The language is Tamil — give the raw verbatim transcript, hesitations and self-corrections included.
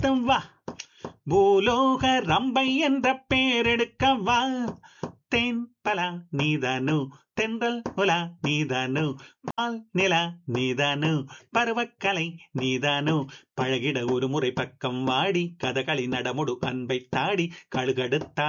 நிறுத்தம் வா, பூலோக ரம்பை என்ற பேரெடுக்க வா. தேன் பலா நீதானு, தென்றல் உலா நீதானு, பால் நிலா நீதானு, பருவக்கலை நீதானு, பழகிட ஒரு முறை பக்கம் வாடி, கதகளி நடமுடு அன்பை தாடி, கழுகடுத்தா